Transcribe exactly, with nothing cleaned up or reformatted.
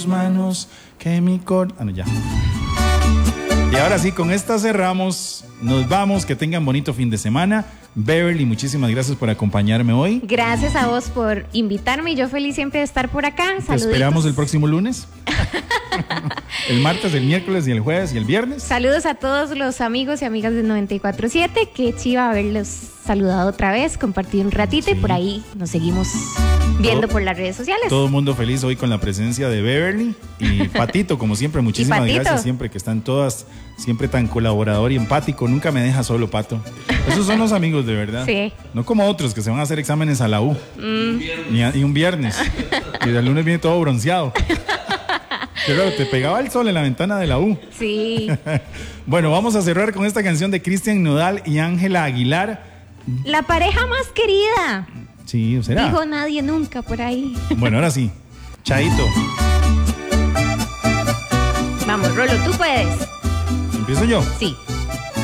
manos que mi cor... Ah, no, ya. Y ahora sí, con esta cerramos. Nos vamos, que tengan bonito fin de semana. Beverly, muchísimas gracias por acompañarme hoy. Gracias a vos por invitarme. Yo feliz siempre de estar por acá. Te esperamos el próximo lunes. El martes, el miércoles y el jueves y el viernes. Saludos a todos los amigos y amigas de noventa y cuatro siete. Qué chiva haberlos saludado otra vez, compartido un ratito, sí. Y por ahí nos seguimos viendo todo, por las redes sociales. Todo el mundo feliz hoy con la presencia de Beverly y Patito, como siempre, muchísimas gracias siempre que están todas, siempre tan colaborador y empático. Nunca me deja solo, Pato. Esos son los amigos de verdad. Sí. No como otros que se van a hacer exámenes a la U. Mm. Y, a, y un viernes. Y el lunes viene todo bronceado. Pero te pegaba el sol en la ventana de la U. Sí. Bueno, vamos a cerrar con esta canción de Cristian Nodal y Ángela Aguilar. La pareja más querida. Sí, ¿será? Dijo nadie nunca por ahí. Bueno, ahora sí. Chaito. Vamos, Rolo, tú puedes. ¿Empiezo yo? Sí.